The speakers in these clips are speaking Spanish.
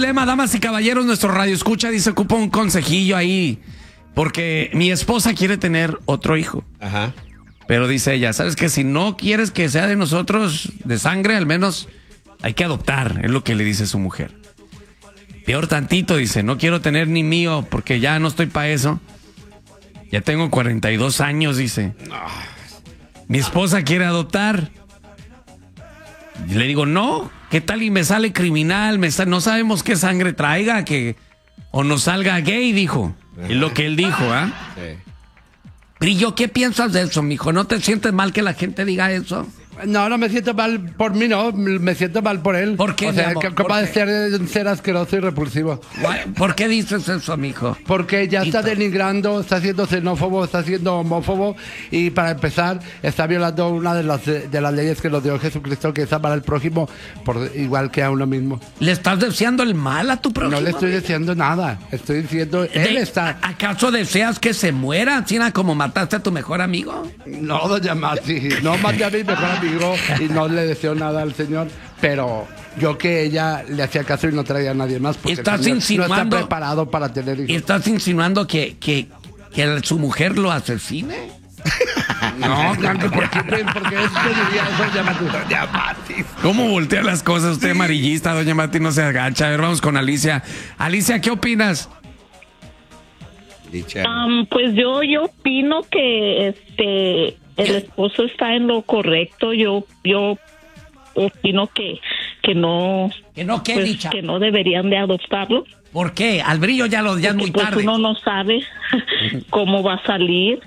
problema, damas y caballeros, nuestro radio escucha, dice, ocupa un consejillo ahí, porque mi esposa quiere tener otro hijo. Ajá. Pero dice ella, ¿sabes qué? Si no quieres que sea de nosotros, de sangre, al menos hay que adoptar, es lo que le dice su mujer. Peor tantito, dice, no quiero tener ni mío, porque ya no estoy para eso. Ya tengo 42 años, dice. Mi esposa quiere adoptar. Y le digo, no, ¿qué tal y me sale criminal? No sabemos qué sangre traiga, o nos salga gay, dijo. Ajá. Es lo que él dijo, ¿ah? Sí. Brillo, ¿qué piensas de eso, mijo? ¿No te sientes mal que la gente diga eso? No, no me siento mal por mí, no. Me siento mal por él. ¿Por qué, o sea, mi amor? capaz de ser asqueroso y repulsivo. ¿Por qué dices eso, mijo? Porque ya está denigrando, está siendo xenófobo, está siendo homófobo y para empezar está violando una de las leyes que nos dio Jesucristo, que es amar al prójimo por igual que a uno mismo. ¿Le estás deseando el mal a tu prójimo? No le estoy deseando nada. Estoy diciendo, él está... ¿Acaso deseas que se muera, China, como mataste a tu mejor amigo? No, doña Mati, no maté a mi mejor amigo y no le deseo nada al Señor, pero yo que ella le hacía caso y no traía a nadie más porque ¿Estás no insinuando, está preparado para tener hijos? ¿Estás insinuando que su mujer lo asesine? No, ¿por qué diría eso, doña Mati? ¿Cómo voltea las cosas usted, amarillista? Doña Mati no se agacha. A ver, vamos con Alicia. Alicia, ¿qué opinas? Pues yo opino que el esposo está en lo correcto. Yo opino que no, ¿qué, pues, Licha? que no deberían de adoptarlo. ¿Por qué? Al Brillo ya es muy pues tarde. Uno no sabe cómo va a salir.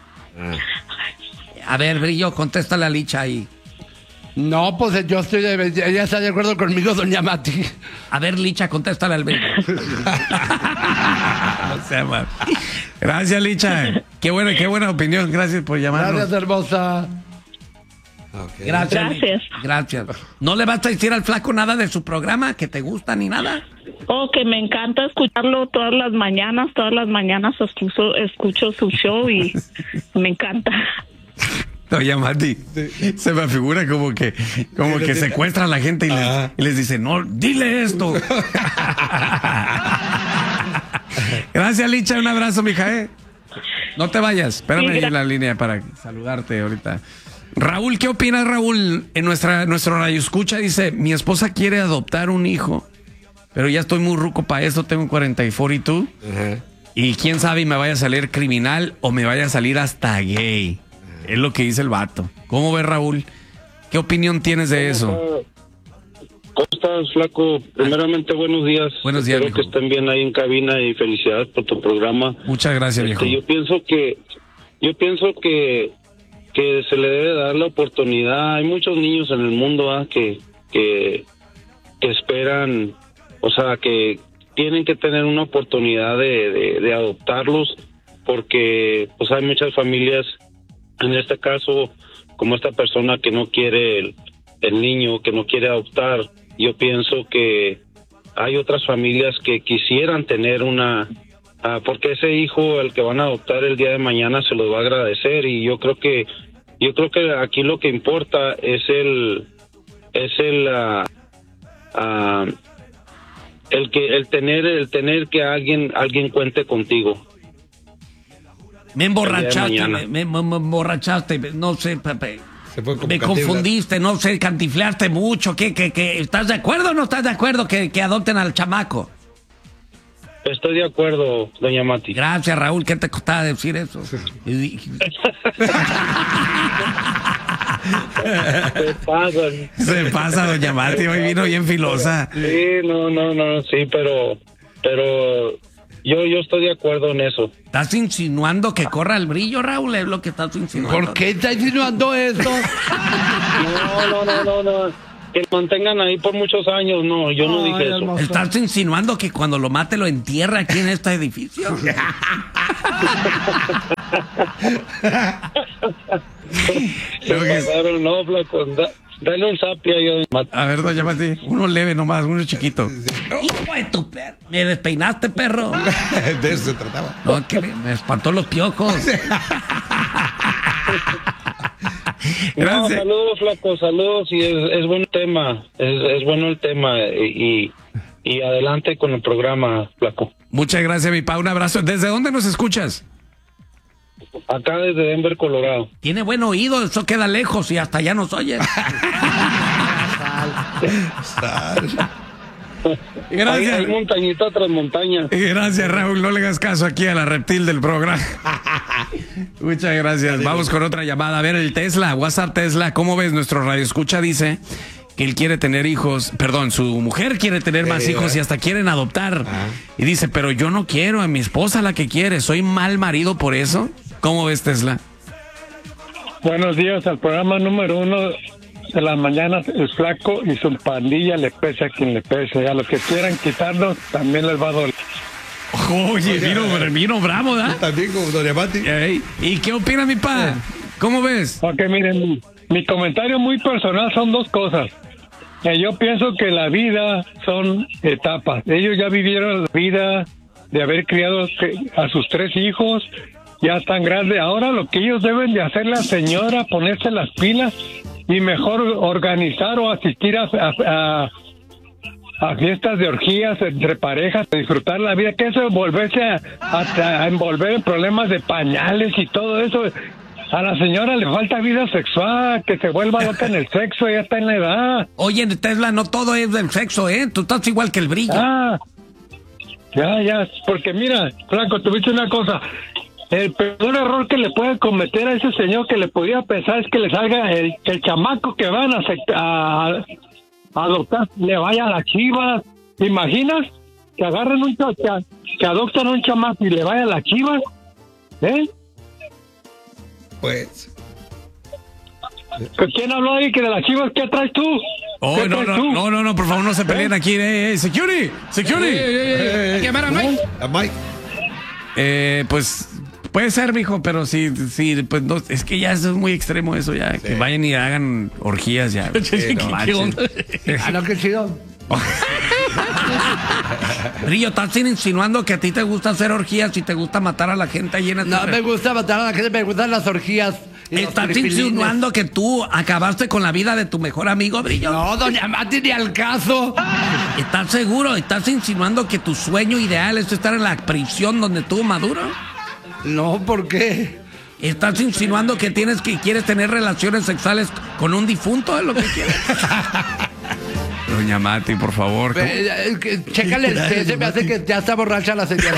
A ver, Brillo, contéstale a Licha ahí. No, pues ella está de acuerdo conmigo, doña Mati. A ver, Licha, contéstale al Brillo. No sea mal. Gracias, Licha. Qué buena opinión. Gracias por llamarnos. Gracias, hermosa. Okay. Gracias. ¿No le vas a decir al flaco nada de su programa? ¿Que te gusta ni nada? Que me encanta escucharlo todas las mañanas escucho su show y me encanta. Doña Mati, se me figura como que secuestra a la gente y les dice, no, dile esto. Gracias, Licha, un abrazo, mija, No te vayas, espérame ahí en la línea para saludarte ahorita. Raúl, ¿qué opinas, Raúl? En nuestro radio escucha dice, mi esposa quiere adoptar un hijo, pero ya estoy muy ruco para eso, tengo 44 y tú. Y quién sabe, me vaya a salir criminal o me vaya a salir hasta gay. Es lo que dice el vato. ¿Cómo ves, Raúl? ¿Qué opinión tienes de eso? ¿Cómo estás, flaco? Primeramente, buenos días. Buenos días, espero viejo. que estén bien ahí en cabina y felicidades por tu programa. Muchas gracias, viejo. Yo pienso que se le debe dar la oportunidad. Hay muchos niños en el mundo que esperan, o sea, que tienen que tener una oportunidad de adoptarlos, porque pues hay muchas familias, en este caso, como esta persona que no quiere el niño, que no quiere adoptar. Yo pienso que hay otras familias que quisieran tener porque ese hijo, el que van a adoptar el día de mañana, se los va a agradecer. Y yo creo que aquí lo que importa es el tener que alguien cuente contigo. Me emborrachaste, me emborrachaste, no sé, me confundiste, no sé, cantifleaste mucho. ¿Qué? ¿Estás de acuerdo o no estás de acuerdo que adopten al chamaco? Estoy de acuerdo, doña Mati. Gracias, Raúl, ¿qué te costaba decir eso? Se pasa, doña Mati, hoy vino bien filosa. Sí, no, sí, pero yo estoy de acuerdo en eso. ¿Estás insinuando que corra el Brillo, Raúl? Es lo que estás insinuando. ¿Por qué estás insinuando eso? No. Que lo mantengan ahí por muchos años. No, yo no dije eso. ¿Estás insinuando que cuando lo mate lo entierra aquí en este edificio? No, flaco. Dale un zapi ahí. A ver, doña Mati, uno leve nomás, uno chiquito. ¡Hijo de tu perro! ¿Me despeinaste, perro? De eso se trataba. No, que me espantó los piojos. No, saludos, flaco, saludos. Y es buen tema. Es bueno el tema. Y y adelante con el programa, Flaco. Muchas gracias, mi pa. Un abrazo. ¿Desde dónde nos escuchas? Acá desde Denver, Colorado. Tiene buen oído, eso queda lejos y hasta allá nos oye. Gracias. Hay montañita tras montaña. Gracias, Raúl. No le hagas caso aquí a la reptil del programa. Muchas gracias. Vamos con otra llamada. A ver, el Tesla, WhatsApp Tesla. ¿Cómo ves? Nuestro radioescucha dice que él quiere tener hijos. Perdón, su mujer quiere tener más hijos y hasta quieren adoptar. Y dice, pero yo no quiero, a mi esposa la que quiere. ¿Soy mal marido por eso? ¿Cómo ves, Tesla? Buenos días al programa número 1 de las mañanas, el Flaco y su pandilla, le pese a quien le pese. A los que quieran quitarnos también les va a doler. Oye, vino bravo, ¿da? También como Doña Mati. ¿Y qué opina mi pa? ¿Cómo ves? Ok, miren, mi comentario muy personal son dos cosas. Yo pienso que la vida son etapas. Ellos ya vivieron la vida de haber criado a sus 3 hijos, ya están grandes. Ahora lo que ellos deben de hacer, la señora, ponerse las pilas y mejor organizar o asistir a fiestas de orgías entre parejas, disfrutar la vida, que eso volverse a envolver en problemas de pañales y todo eso. A la señora le falta vida sexual, que se vuelva loca en el sexo, ya está en la edad. Oye, Tesla, no todo es del sexo, ¿eh? Tú estás igual que el Brillo. Ya, porque mira, Franco, tuviste una cosa. El peor error que le puede cometer a ese señor que le podía pensar es que le salga el chamaco que van a adoptar, le vaya a las Chivas. ¿Te imaginas? Que agarren que adoptan a un chamaco y le vaya a las Chivas. Pues. ¿Quién habló ahí que de las Chivas? ¿Qué traes tú? Oh, no, por favor, no se peleen aquí. Security. Llamar a Mike. A Mike. Pues puede ser, mijo, pero sí, pues no, es que ya eso es muy extremo eso ya, que vayan y hagan orgías ya. ¿Qué onda? Qué chido. Brillo, estás insinuando que a ti te gusta hacer orgías y te gusta matar a la gente ahí en el... No me gusta matar a la gente, me gustan las orgías. ¿Estás insinuando que tú acabaste con la vida de tu mejor amigo, Brillo? No, Doña Mati, ni al caso. ¿Estás seguro? ¿Estás insinuando que tu sueño ideal es estar en la prisión donde estuvo Maduro? No, ¿por qué? ¿Estás insinuando que quieres tener relaciones sexuales con un difunto? ¿Es lo que quieres? Doña Mati, por favor. Chécale el se me hace que ya está borracha la señora.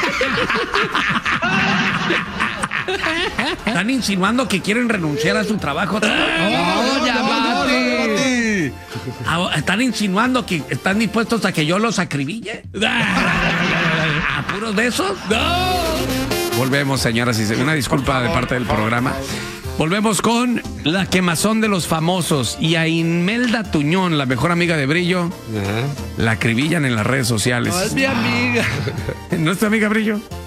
¿Están insinuando que quieren renunciar a su trabajo? No, Doña Mati. ¿Están insinuando que están dispuestos a que yo los acribille? ¿A puros besos? ¡No! Volvemos, señoras y señores. Una disculpa de parte del programa. Volvemos con la quemazón de los famosos. Y a Imelda Tuñón, la mejor amiga de Brillo, la acribillan en las redes sociales. No es mi amiga. ¿No es tu amiga, Brillo?